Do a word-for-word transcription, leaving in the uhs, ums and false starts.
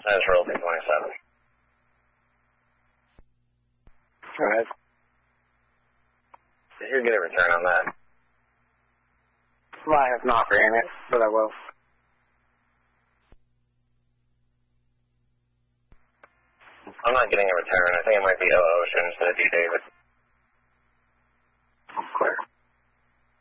I just rolled two twenty-seven. Go ahead. Did you get a return on that? Well, I have not ran it, but I will. I'm not getting a return. I think it might be O Ocean instead of D David.